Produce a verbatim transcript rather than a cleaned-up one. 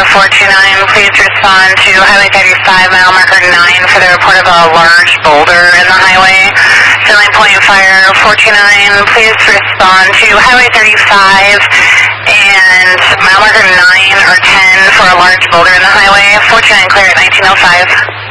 four two nine, please respond to Highway thirty-five, mile marker nine for the report of a large boulder in the highway. Filling point fire four two nine, please respond to Highway thirty-five and mile marker nine or ten for a large boulder in the highway. four two nine clear at nineteen oh five.